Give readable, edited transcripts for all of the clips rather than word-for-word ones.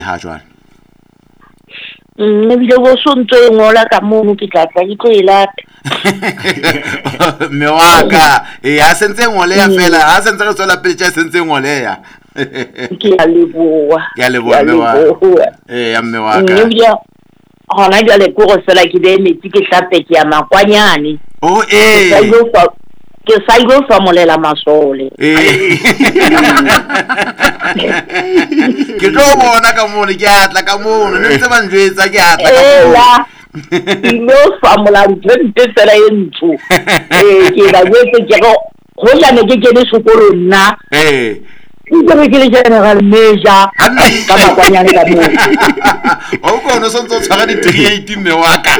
ha jwale ebile go sontse ngola ka mono ke tla tla ke tlo e lata mme wa ka ha sentse ngoleya fela ha sentse re tswela pele tša sentse ngoleya ke a leboa mme wa ya mme wa ka ebile gona jale ke go fela ke be metsi ke hlape ke ya makwanyane ke sa ilo famolela masole ke tlo bona ka mono ke atla ka mono ne ntse ba njwetsa ke atla ka mono ilo famola ntse fela e ntsho ke ba jwetse ke go jane ke kene sekolo nna ke le general major ka makwanyane ka mono o kono sontse o tshwara di-38 mme wa ka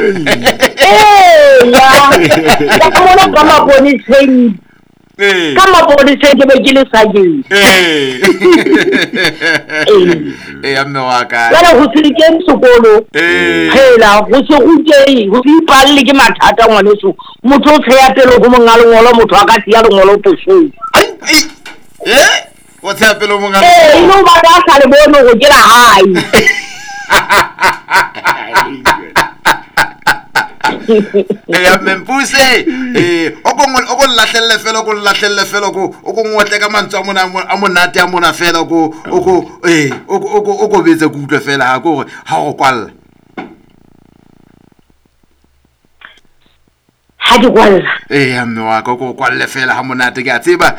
ka mona ka maponiseng ke be ke le sajeng ya mme wa ka jale go sedikeng sekolo hela go se gotei go se ipalle ke mathata ngwaneso motho o tsheya pele go monga lengolo motho a ka tia lengolo posong o tsheya pele monga ino ba ka sa le bone go ke la hai ya Mempuse o ko lahlelle fela o ko ngotle ka mantswe a monate a mona fela o ko betse go utlwe fela ha go ha go kwalla ha di kwalla ya mme wa ka go kwalle fela ha monate ke a tseba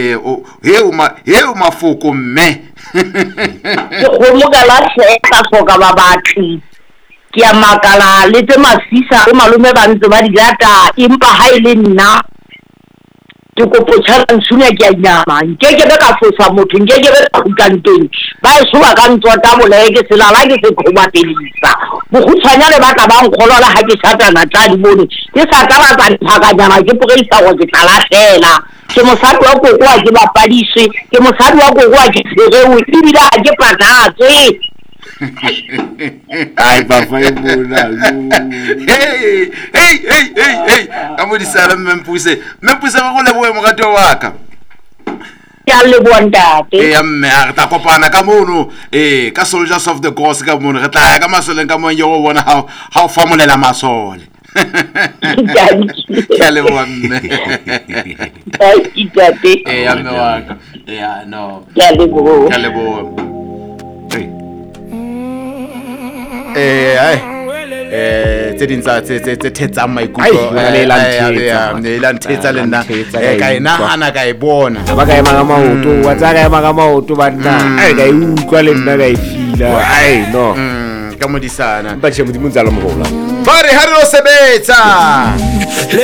o mafoko mme go mo ka la ka foka ba batli ke a makala le tse masisa le malome ba ntse ba di lata impa ha ile nna ke kopo tshara nsunya ke a nyama ke be ka fosa motho ke be ka kanteng ba e suba ka ntwa ta boleke sela la ke se khoba pelisa bo khutshanya le batla ba nkgolola ha ke satana tla di bone ke sa taba tsa phakanyana ke poreisa go ke tlalasela ke mosadi wa kokwa ke bapadiswe ke mosadi wa kokwa ke serewe ibila ke patatse ai papa e bona hey amo di sala Mempuse go leboe mogato wa ka ya le bontate mme a ta kopana ka mono ka Soldiers of the Cross ka mono re tla ya ka masoleng ka monye go bona ha o famolela masole ya le bonne ai itate mme wa ka no ya le bo tse dintsa tse thetsang maikutlo ne la nthetsa le nna ka e nagana ka e bona ba ka ema ka maoto wa tsa ka ema ka maoto ba nna ka e utlwa le nna ka e fila no ka modisana ba tshemo di montsala mo gola ba re ha re o sebetsa